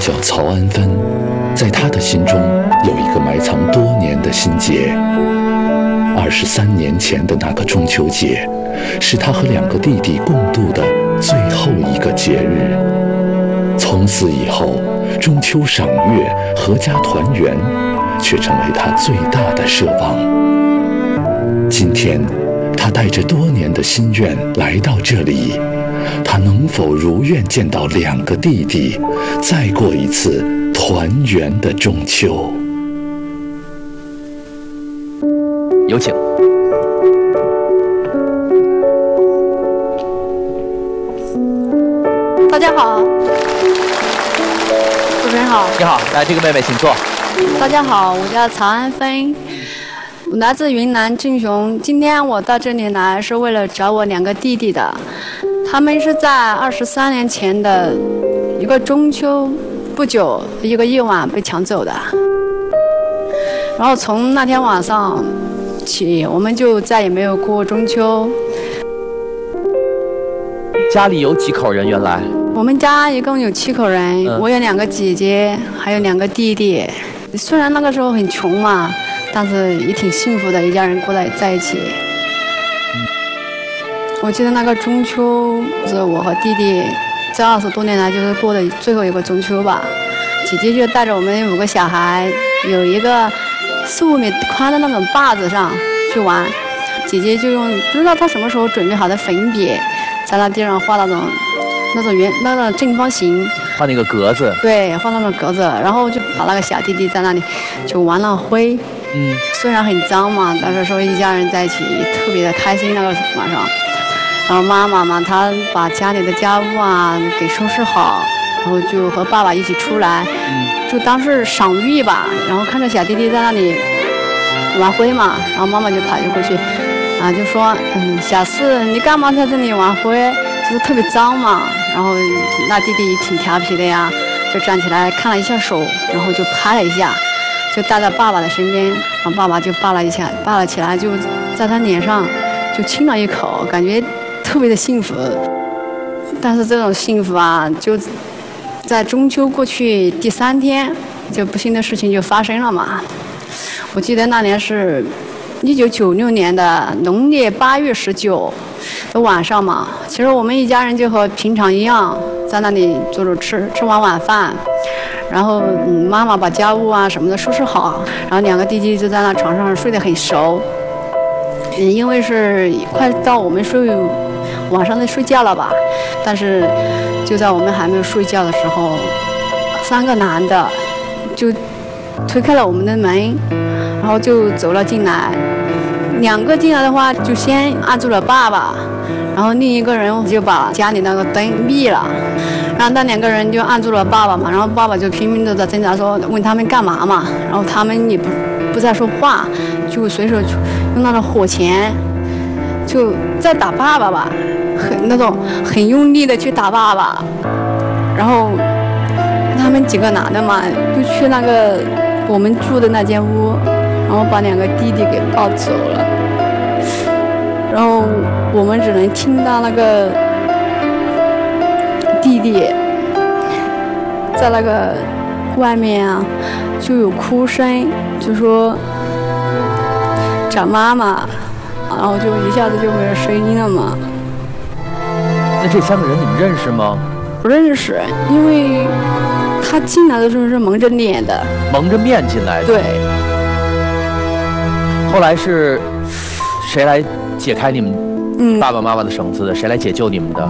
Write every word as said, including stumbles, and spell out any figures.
叫曹安芬，在他的心中有一个埋藏多年的心结。二十三年前的那个中秋节，是他和两个弟弟共度的最后一个节日。从此以后，中秋赏月、阖家团圆，却成为他最大的奢望。今天，他带着多年的心愿来到这里，他能否如愿见到两个弟弟，再过一次团圆的中秋？ 有请。 大家好，主持人好。 你好，来，这个妹妹请坐。 大家好，我叫曹安芬，我来自云南镇雄。今天我到这里来是为了找我两个弟弟的，他们是在二十三年前的一个中秋不久一个夜晚被抢走的。然后从那天晚上起，我们就再也没有过中秋。 家里有几口人？原来我们家一共有七口人， 嗯、 我有两个姐姐，还有两个弟弟。虽然那个时候很穷嘛，但是也挺幸福的，一家人过在在一起。嗯、我记得那个中秋是我和弟弟这二十多年来就是过的最后一个中秋吧。姐姐就带着我们五个小孩，有一个四五米宽的那种坝子上去玩。姐姐就用不知道她什么时候准备好的粉笔，在那地上画那种那种圆那种正方形， 画那个格子。对， 画那种格子，然后就把那个小弟弟在那里就玩了灰。嗯，虽然很脏嘛，但是说一家人在一起特别的开心那个晚上。然后妈妈嘛，她把家里的家务啊给收拾好，然后就和爸爸一起出来，嗯、就当是赏月吧。然后看着小弟弟在那里玩灰嘛，然后妈妈就跑就过去。啊，就说，嗯，小四，你干嘛在这里玩灰？就是特别脏嘛。然后那弟弟也挺调皮的呀，就站起来看了一下手，然后就拍了一下，就带到爸爸的身边，然后爸爸就抱了一下，抱了起来，就在他脸上就亲了一口，感觉特别的幸福。但是这种幸福啊，就在中秋过去第三天，就不幸的事情就发生了嘛。我记得那年是一九九六年的农历八月十九的晚上嘛，其实我们一家人就和平常一样，在那里坐着吃，吃完晚饭，然后、嗯、妈妈把家务啊什么的收拾好，然后两个弟弟就在那床上睡得很熟。嗯，因为是快到我们睡晚上的睡觉了吧，但是就在我们还没有睡觉的时候，三个男的就推开了我们的门，然后就走了进来。两个进来的话，就先按住了爸爸，然后另一个人就把家里那个灯灭了，然后那两个人就按住了爸爸嘛，然后爸爸就拼命的在挣扎说，问他们干嘛嘛，然后他们也不不再说话，就随手用那种火钳就在打爸爸吧，很那种很用力的去打爸爸，然后他们几个男的嘛，就去那个我们住的那间屋，然后把两个弟弟给抱走了，然后我们只能听到那个弟弟在那个外面啊就有哭声，就说找妈妈，然后就一下子就没有声音了嘛。 那这三个人你们认识吗？ 不认识，因为他进来的时候是蒙着脸的， 蒙着面进来的。 对。 后来是谁来解开你们爸爸妈妈的绳子的？谁来解救你们的？